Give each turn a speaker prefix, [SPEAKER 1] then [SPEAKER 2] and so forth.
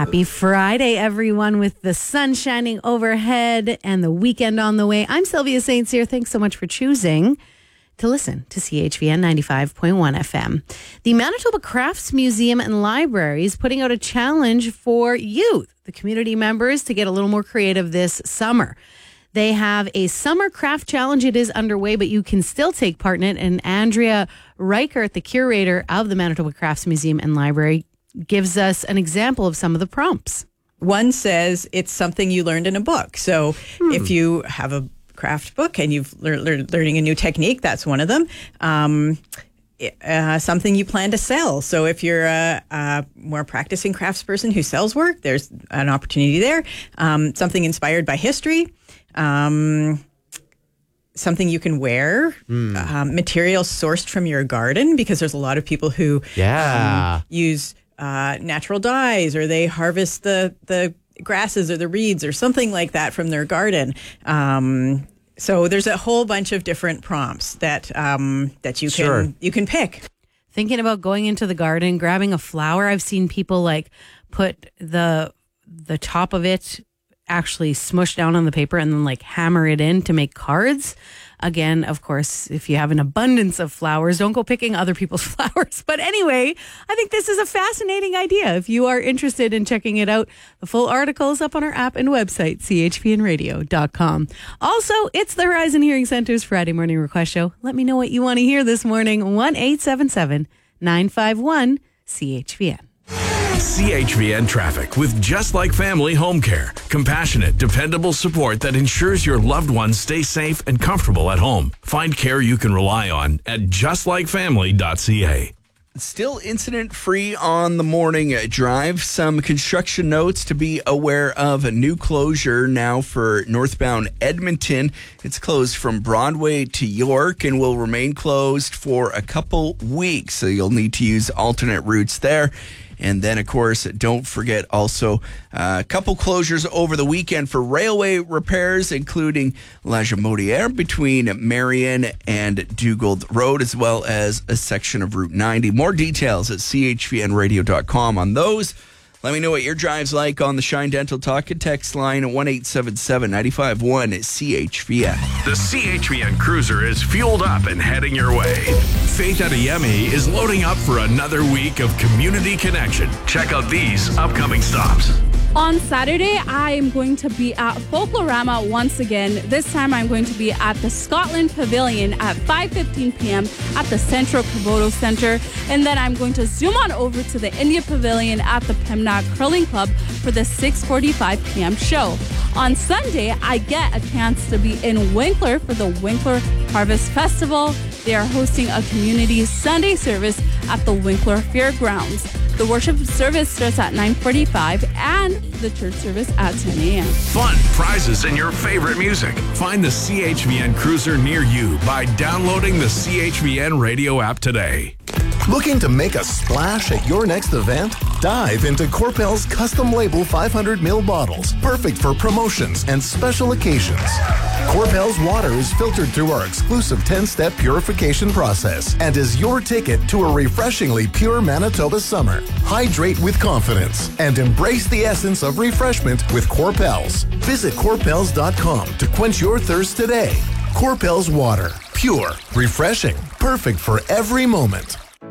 [SPEAKER 1] Happy Friday, everyone, with the sun shining overhead and the weekend on the way. I'm Sylvia St. Cyr. Thanks so much for choosing to listen to CHVN 95.1 FM. The Manitoba Crafts Museum and Library is putting out a challenge for youth, the community members, to get a little more creative this summer. They have a summer craft challenge. It is underway, but you can still take part in it. And Andrea Reichert, the curator of the Manitoba Crafts Museum and Library, gives us an example of some of the prompts.
[SPEAKER 2] One says it's something you learned in a book. So if you have a craft book and you've learning a new technique, that's one of them. Something you plan to sell. So if you're a more practicing craftsperson who sells work, there's an opportunity there. Something inspired by history. Something you can wear, materials sourced from your garden, because there's a lot of people who use natural dyes, or they harvest the grasses or the reeds or something like that from their garden. So there's a whole bunch of different prompts that you can pick.
[SPEAKER 1] Thinking about going into the garden, grabbing a flower. I've seen people like put the top of it actually smush down on the paper and then like hammer it in to make cards. Again, of course, if you have an abundance of flowers, don't go picking other people's flowers. But anyway, I think this is a fascinating idea. If you are interested in checking it out, the full article is up on our app and website, chpnradio.com. Also, it's the Horizon Hearing Center's Friday Morning Request Show. Let me know what you want to hear this morning. 1-877-951-CHVN.
[SPEAKER 3] CHVN Traffic with Just Like Family Home Care. Compassionate, dependable support that ensures your loved ones stay safe and comfortable at home. Find care you can rely on at justlikefamily.ca.
[SPEAKER 4] Still incident-free on the morning drive. Some construction notes to be aware of. A new closure now for northbound Edmonton. It's closed from Broadway to York and will remain closed for a couple weeks. So you'll need to use alternate routes there. And then, of course, don't forget also a couple closures over the weekend for railway repairs, including La Jamodière between Marion and Dugald Road, as well as a section of Route 90. More details at chvnradio.com on those. Let me know what your drive's like on the Shine Dental Talk and text line at 1-877-951-CHVN.
[SPEAKER 3] The CHVN Cruiser is fueled up and heading your way. Faith Adeyemi is loading up for another week of community connection. Check out these upcoming stops.
[SPEAKER 5] On Saturday, I am going to be at Folklorama once again. This time I'm going to be at the Scotland Pavilion at 5:15 p.m. at the Central Kaboto Center. And then I'm going to zoom on over to the India Pavilion at the Pembina Curling Club for the 6:45 p.m. show. On Sunday, I get a chance to be in Winkler for the Winkler Harvest Festival. They are hosting a community Sunday service at the Winkler Fairgrounds. The worship service starts at 9:45 and the church service at 10 a.m.
[SPEAKER 3] Fun, prizes, and your favorite music. Find the CHVN Cruiser near you by downloading the CHVN radio app today.
[SPEAKER 6] Looking to make a splash at your next event? Dive into Corpel's custom label 500ml bottles, perfect for promotions and special occasions. Corpel's water is filtered through our exclusive 10-step purification process and is your ticket to a refreshingly pure Manitoba summer. Hydrate with confidence and embrace the essence of refreshment with Corpels. Visit corpels.com to quench your thirst today. Corpel's water, pure, refreshing, perfect for every moment.